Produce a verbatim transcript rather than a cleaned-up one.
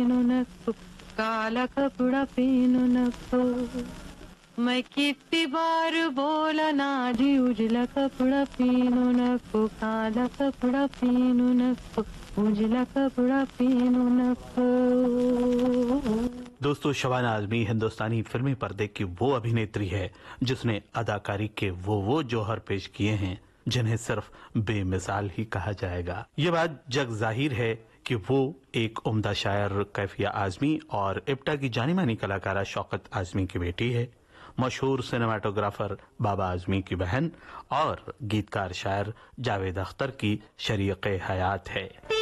నాకు కాల కపుడ పీను నాకు मैं कितनी बार बोला ना जी उजला कपड़ा पीनो नको काला कपड़ा पीनो नको उजला कपड़ा पीनो नको। दोस्तों, शबाना आजमी हिंदुस्तानी फिल्मी पर्दे की वो अभिनेत्री है जिसने अदाकारी के वो वो जौहर पेश किए हैं जिन्हें सिर्फ बेमिसाल ही कहा जाएगा। ये बात जग जाहिर है कि वो एक उम्दा शायर कैफिया आजमी और इप्टा की जानी मानी कलाकारा शौकत आजमी की बेटी है, मशहूर सिनेमाटोग्राफर बाबा आजमी की बहन और गीतकार शायर जावेद अख्तर की शरीक हयात है।